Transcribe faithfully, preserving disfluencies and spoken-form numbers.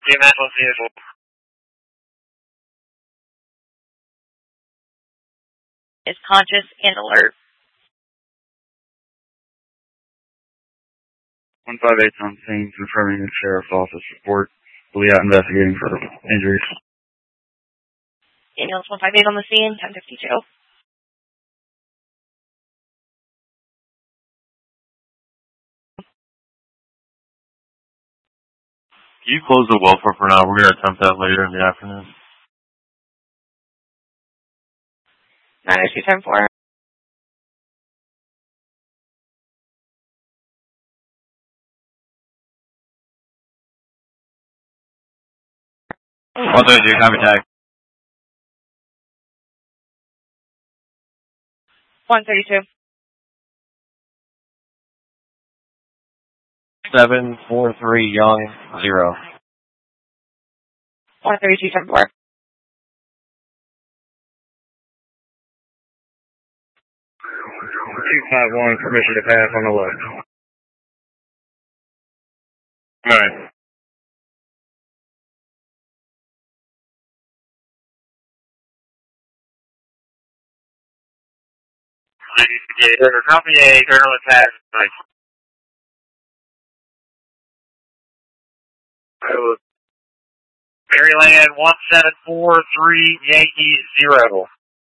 C M S one vehicle. Is conscious and alert. one five eight on scene, confirming the sheriff's office report. We'll be out investigating for injuries. Ambulance one five eight on the scene, ten fifty-two. Can you close the welfare for now? We're going to attempt that later in the afternoon. nine oh two ten four. one thirty-two, copy tag. one thirty-two. seven four three Young, zero. one thirty-two ten four. two five one, permission to pass on the left. Nine. Copy a journal attack. Maryland one seven four three Yankee zero.